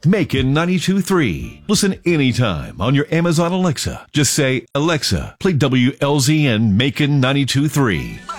Macon 92.3. Listen anytime on your Amazon Alexa. Just say, Alexa, play WLZN Macon 92.3.